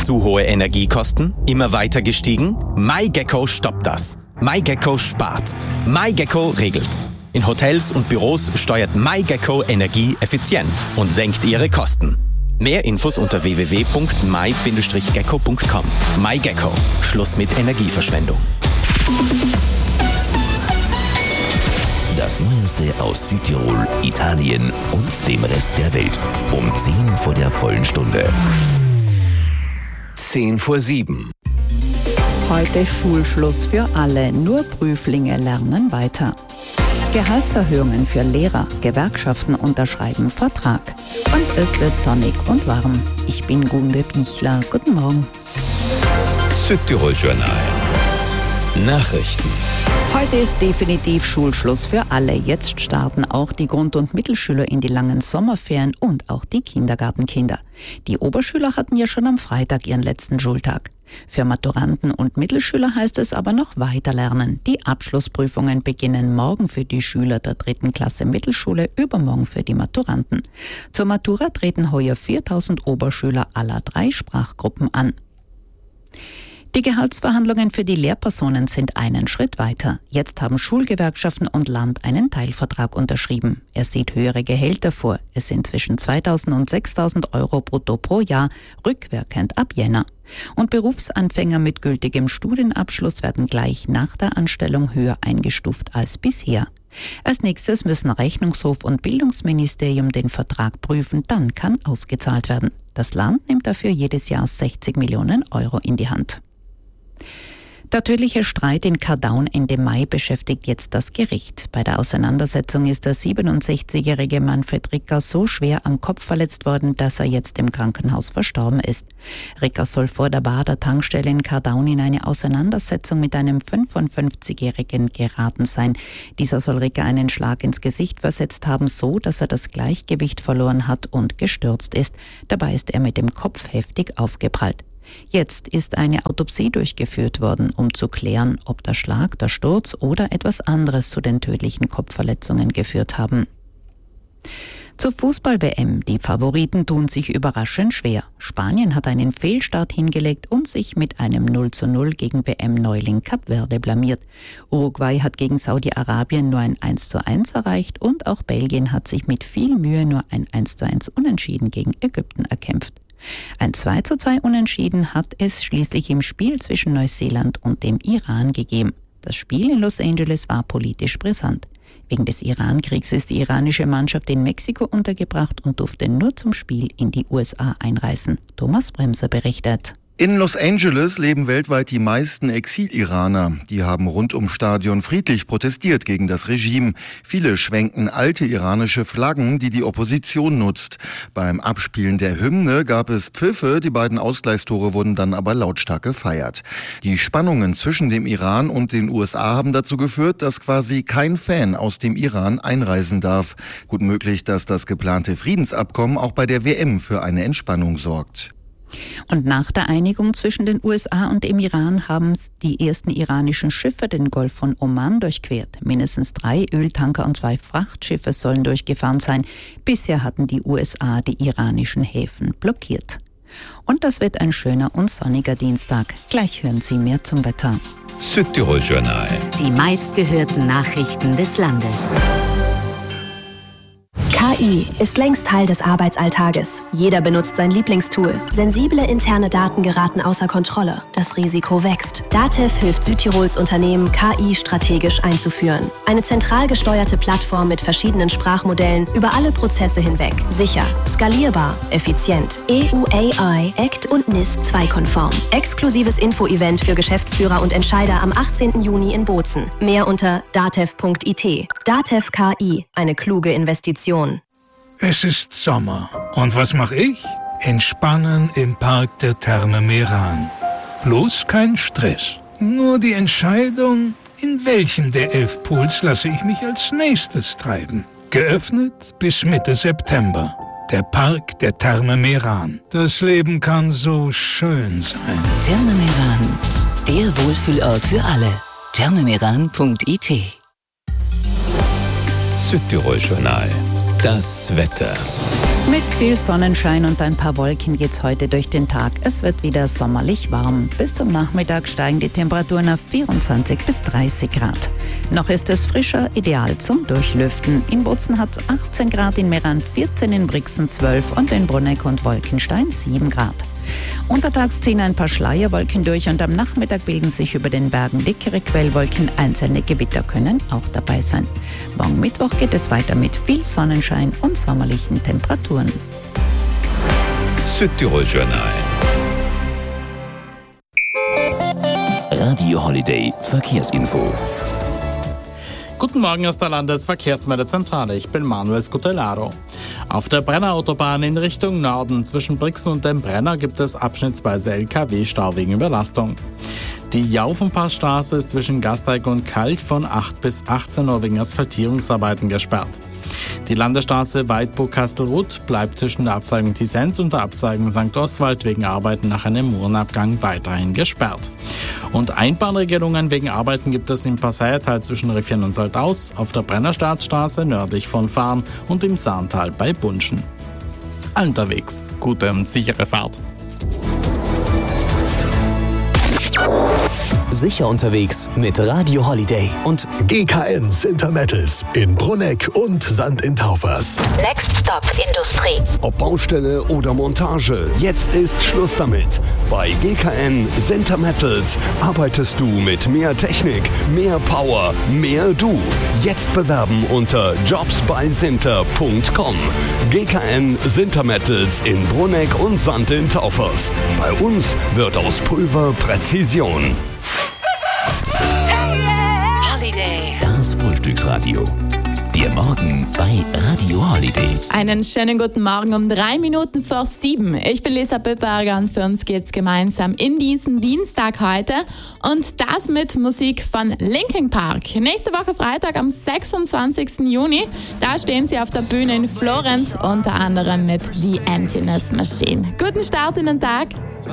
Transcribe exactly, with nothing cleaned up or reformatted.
Zu hohe Energiekosten? Immer weiter gestiegen? MyGecko stoppt das. MyGecko spart. MyGecko regelt. In Hotels und Büros steuert MyGecko Energie effizient und senkt ihre Kosten. Mehr Infos unter w w w punkt my Bindestrich gecko punkt com. MyGecko. Schluss mit Energieverschwendung. Das Neueste aus Südtirol, Italien und dem Rest der Welt. Um zehn vor der vollen Stunde. zehn vor sieben. Heute Schulschluss für alle. Nur Prüflinge lernen weiter. Gehaltserhöhungen für Lehrer. Gewerkschaften unterschreiben Vertrag. Und es wird sonnig und warm. Ich bin Gunde Bichler. Guten Morgen. Südtirol Journal. Nachrichten. Heute ist definitiv Schulschluss für alle. Jetzt starten auch die Grund- und Mittelschüler in die langen Sommerferien und auch die Kindergartenkinder. Die Oberschüler hatten ja schon am Freitag ihren letzten Schultag. Für Maturanten und Mittelschüler heißt es aber noch weiter lernen. Die Abschlussprüfungen beginnen morgen für die Schüler der dritten Klasse Mittelschule, übermorgen für die Maturanten. Zur Matura treten heuer viertausend Oberschüler aller drei Sprachgruppen an. Die Gehaltsverhandlungen für die Lehrpersonen sind einen Schritt weiter. Jetzt haben Schulgewerkschaften und Land einen Teilvertrag unterschrieben. Er sieht höhere Gehälter vor. Es sind zwischen zweitausend und sechstausend Euro brutto pro Jahr, rückwirkend ab Jänner. Und Berufsanfänger mit gültigem Studienabschluss werden gleich nach der Anstellung höher eingestuft als bisher. Als nächstes müssen Rechnungshof und Bildungsministerium den Vertrag prüfen, dann kann ausgezahlt werden. Das Land nimmt dafür jedes Jahr sechzig Millionen Euro in die Hand. Der tödliche Streit in Kardaun Ende Mai beschäftigt jetzt das Gericht. Bei der Auseinandersetzung ist der siebenundsechzigjährige Manfred Ricker so schwer am Kopf verletzt worden, dass er jetzt im Krankenhaus verstorben ist. Ricker soll vor der Bader Tankstelle in Kardaun in eine Auseinandersetzung mit einem fünfundfünfzigjährigen geraten sein. Dieser soll Ricker einen Schlag ins Gesicht versetzt haben, so dass er das Gleichgewicht verloren hat und gestürzt ist. Dabei ist er mit dem Kopf heftig aufgeprallt. Jetzt ist eine Autopsie durchgeführt worden, um zu klären, ob der Schlag, der Sturz oder etwas anderes zu den tödlichen Kopfverletzungen geführt haben. Zur Fußball-W M. Die Favoriten tun sich überraschend schwer. Spanien hat einen Fehlstart hingelegt und sich mit einem null zu null gegen W M-Neuling Kap Verde blamiert. Uruguay hat gegen Saudi-Arabien nur ein eins zu eins erreicht und auch Belgien hat sich mit viel Mühe nur ein eins zu eins Unentschieden gegen Ägypten erkämpft. Ein zwei zu zwei Unentschieden hat es schließlich im Spiel zwischen Neuseeland und dem Iran gegeben. Das Spiel in Los Angeles war politisch brisant. Wegen des Iran-Kriegs ist die iranische Mannschaft in Mexiko untergebracht und durfte nur zum Spiel in die U S A einreisen. Thomas Bremser berichtet. In Los Angeles leben weltweit die meisten Exil-Iraner. Die haben rund ums Stadion friedlich protestiert gegen das Regime. Viele schwenken alte iranische Flaggen, die die Opposition nutzt. Beim Abspielen der Hymne gab es Pfiffe, die beiden Ausgleichstore wurden dann aber lautstark gefeiert. Die Spannungen zwischen dem Iran und den U S A haben dazu geführt, dass quasi kein Fan aus dem Iran einreisen darf. Gut möglich, dass das geplante Friedensabkommen auch bei der W M für eine Entspannung sorgt. Und nach der Einigung zwischen den U S A und dem Iran haben die ersten iranischen Schiffe den Golf von Oman durchquert. Mindestens drei Öltanker und zwei Frachtschiffe sollen durchgefahren sein. Bisher hatten die U S A die iranischen Häfen blockiert. Und das wird ein schöner und sonniger Dienstag. Gleich hören Sie mehr zum Wetter. Südtirol Journal. Die meistgehörten Nachrichten des Landes. K I ist längst Teil des Arbeitsalltages. Jeder benutzt sein Lieblingstool. Sensible interne Daten geraten außer Kontrolle. Das Risiko wächst. DATEV hilft Südtirols Unternehmen, K I strategisch einzuführen. Eine zentral gesteuerte Plattform mit verschiedenen Sprachmodellen über alle Prozesse hinweg. Sicher, skalierbar, effizient. E U A I, A C T und N I S zwei konform. Exklusives Info-Event für Geschäftsführer und Entscheider am achtzehnten Juni in Bozen. Mehr unter datev punkt I T. DATEV K I, eine kluge Investition. Es ist Sommer. Und was mache ich? Entspannen im Park der Therme Meran. Bloß kein Stress. Nur die Entscheidung, in welchen der elf Pools lasse ich mich als nächstes treiben. Geöffnet bis Mitte September. Der Park der Therme Meran. Das Leben kann so schön sein. Therme Meran, der Wohlfühlort für alle. thermemeran punkt I T. Südtirol Journal. Das Wetter. Mit viel Sonnenschein und ein paar Wolken geht's heute durch den Tag. Es wird wieder sommerlich warm. Bis zum Nachmittag steigen die Temperaturen auf vierundzwanzig bis dreißig Grad. Noch ist es frischer, ideal zum Durchlüften. In Bozen hat's achtzehn Grad, in Meran vierzehn, in Brixen zwölf und in Bruneck und Wolkenstein sieben Grad. Untertags ziehen ein paar Schleierwolken durch und am Nachmittag bilden sich über den Bergen dickere Quellwolken. Einzelne Gewitter können auch dabei sein. Morgen Mittwoch geht es weiter mit viel Sonnenschein und sommerlichen Temperaturen. Südtirol Journal. Radio Holiday Verkehrsinfo. Guten Morgen aus der Landesverkehrsmeldezentrale. Ich bin Manuel Scutellaro. Auf der Brennerautobahn in Richtung Norden zwischen Brixen und dem Brenner gibt es abschnittsweise L K W-Stau wegen Überlastung. Die Jaufenpassstraße ist zwischen Gasteig und Kalch von acht bis achtzehn Uhr wegen Asphaltierungsarbeiten gesperrt. Die Landesstraße Weidburg-Kastelruth bleibt zwischen der Abzweigung Tissenz und der Abzweigung Sankt Oswald wegen Arbeiten nach einem Murenabgang weiterhin gesperrt. Und Einbahnregelungen wegen Arbeiten gibt es im Passaiertal zwischen Riffchen und Saltaus, auf der Brennerstadtstraße nördlich von Farn und im Sahntal bei Bunschen. Unterwegs, gute und sichere Fahrt. Sicher unterwegs mit Radio Holiday und G K N Sintermettels in Bruneck und Sand in Taufers. Next Stop Industrie. Ob Baustelle oder Montage, jetzt ist Schluss damit. Bei G K N Sintermettels arbeitest du mit mehr Technik, mehr Power, mehr du. Jetzt bewerben unter jobs bei sinter punkt com. G K N Sintermettels in Bruneck und Sand in Taufers. Bei uns wird aus Pulver Präzision. Das Frühstücksradio. Der Morgen bei Radio Holiday. Einen schönen guten Morgen um drei Minuten vor sieben. Ich bin Lisa Pöppberger und für uns geht's gemeinsam in diesen Dienstag heute. Und das mit Musik von Linkin Park. Nächste Woche Freitag am sechsundzwanzigsten Juni. Da stehen sie auf der Bühne in Florenz, unter anderem mit The Emptiness Machine. Guten Start in den Tag.